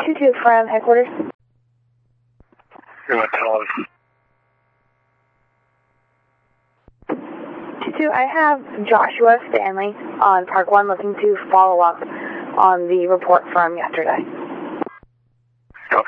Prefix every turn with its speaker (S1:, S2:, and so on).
S1: 2-2 from headquarters.
S2: You're at
S1: 2-2, I have Joshua Stanley on Park 1 looking to follow up on the report from yesterday.